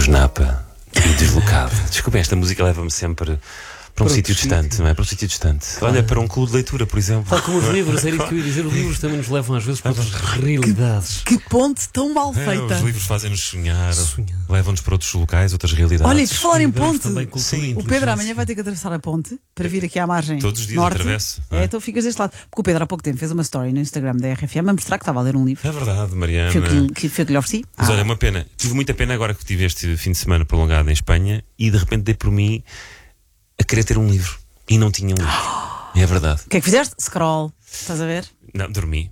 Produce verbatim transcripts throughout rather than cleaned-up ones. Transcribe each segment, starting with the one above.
Napa e deslocado. Desculpem, esta música leva-me sempre para um sítio distante, não é? Para um sítio distante. Claro. Olha, para um clube de leitura, por exemplo. Tal como os livros, era isso que eu ia dizer. Os livros também nos levam às vezes para outras realidades. Que ponte tão mal É, feita. os livros fazem-nos sonhar, sonhar. levam-nos para outros locais, outras realidades. Olha, e por falar em ponte, Sim. o Pedro amanhã vai ter que atravessar a ponte para vir aqui à margem. Todos os dias norte. atravesso. É, então ficas deste lado. Porque o Pedro há pouco tempo fez uma story no Instagram da R F M a mostrar que estava a ler um livro. É verdade, Mariana. Foi o que, que, foi o que lhe ofereci. Mas Ah. olha, uma pena. Tive muita pena agora que tive este fim de semana prolongado em Espanha e de repente dei por mim a querer ter um livro. E não tinha um livro. É verdade. O que é que fizeste? Scroll. Estás a ver? Não, dormi.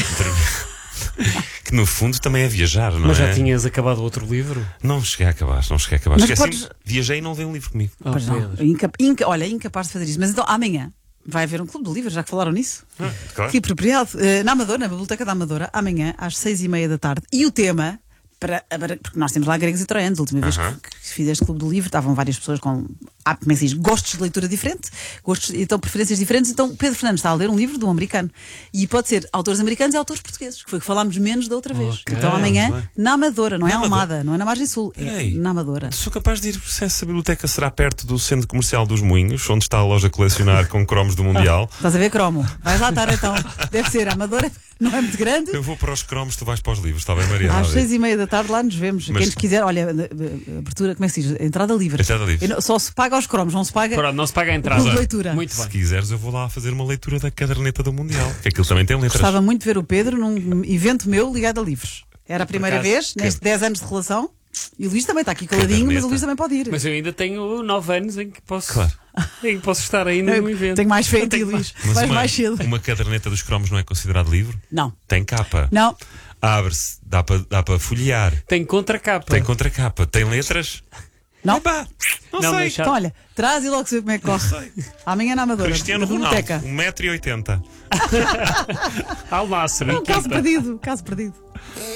dormi. Que no fundo também é viajar, não Mas é? já tinhas acabado outro livro? Não cheguei a acabar, não cheguei a acabar. Mas Esqueci, podes- viajei e não levei um livro comigo. Oh, Pois não. Pedro. Inca- inca- olha, incapaz de fazer isso. Mas então amanhã vai haver um clube de livros, já que falaram nisso. Ah, claro. Que apropriado. Eh, na Amadora, na Biblioteca da Amadora, amanhã às seis e meia da tarde. E o tema. Para, para- porque nós temos lá gregos e troianos. A última vez Aham. que, que fiz este clube do livro, estavam várias pessoas com ah, como é que se diz? Gostos de leitura diferente, gostos, então preferências diferentes. Então Pedro Fernandes está a ler um livro de um americano. E pode ser autores americanos e autores portugueses, que foi o que falámos menos da outra vez. Ok, então amanhã, muito bem. na Amadora, não é Na Amadora? Almada, não é na Margem Sul, é Peraí. na Amadora. Sou capaz de ir se essa biblioteca será perto do Centro Comercial dos Moinhos, onde está a loja a colecionar com cromos do Mundial. Estás a ver, cromo? Vais lá estar então. Deve ser, a Amadora não é muito grande. Eu vou para os cromos, tu vais para os livros, está bem, Maria? Às seis e meia da tarde lá nos vemos. Mas- Quem nos quiser, olha, a- a- abertura, como é que se diz? Entrada livre. Entrada livre. E não- Só se paga aos cromos, não se paga. Pronto, não se paga a o entrada. clube de leitura. Muito Se bem. quiseres, eu vou lá fazer uma leitura da caderneta do Mundial, que aquilo também tem letras. Gostava muito de ver o Pedro num evento meu ligado a livros. Era a primeira acaso, vez, que- nestes dez anos de relação. E o Luís também está aqui caladinho, mas Caderneta. o Luís também pode ir. Mas eu ainda tenho nove anos em que posso, Claro. em que posso estar ainda Eu no evento. tenho mais fé em ti, Tenho Luís. Mas Vais uma, mais cedo. uma caderneta dos cromos não é considerado livro? Não, Tem capa. não. Abre-se, dá para dá para folhear. Tenho contracapa. Tem contracapa. Tem letras? Não. Epá, não, Não, sei. deixa- Então, olha, traz e logo se vê como é que corre. Amanhã na Amadora. Cristiano na Ronaldo, biblioteca. um metro e oitenta. Ao máximo. Não, caso equipa. perdido, caso perdido.